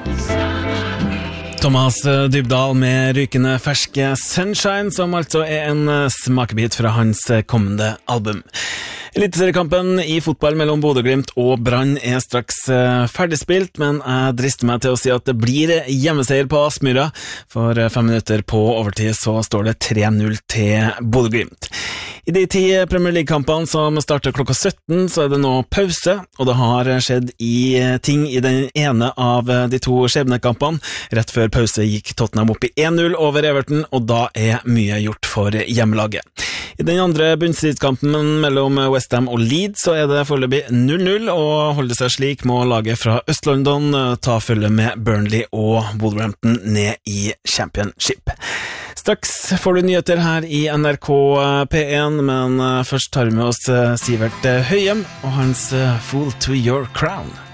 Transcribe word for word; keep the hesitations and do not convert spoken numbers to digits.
Thomas Dybdahl med rykende ferske Sunshine, som altså er en smakebit fra hans kommende album. Eliteseriekampen i fotball mellom Bodø/Glimt og Brann er straks ferdigspilt, men jeg drister meg til å si at det blir hjemmeseier på Aspmyra. For fem minutter på overtid så står det tre null til Bodø/Glimt. I de ti Premier League-kampene som starter klokka sytten, så er det nå pause, og det har skjedd i ting i den ene av de to skjebnekampene. Rett før pause gikk Tottenham opp i én null over Everton, og da er mye gjort for hjemmelaget. I den andre bunnstridskampen mellom West Ham og Leeds så er det foreløpig null null, og holder det seg slik må laget fra Øst-London ta følge med Burnley og Wolverhampton ned i Championship. Straks får du nyheter her i N R K P én, men først tar vi med oss Sivert Høyem og hans Fool to Your Crown.